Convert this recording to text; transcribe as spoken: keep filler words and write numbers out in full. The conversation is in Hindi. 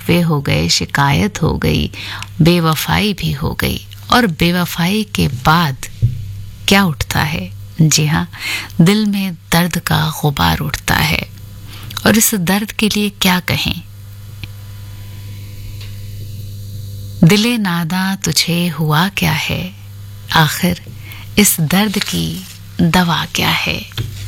शिकवे हो गए, शिकायत हो गई, बेवफाई भी हो गई। और बेवफाई के बाद क्या उठता है? जी हाँ, दिल में दर्द का गुबार उठता है। और इस दर्द के लिए क्या कहें? दिले नादा तुझे हुआ क्या है, आखिर इस दर्द की दवा क्या है?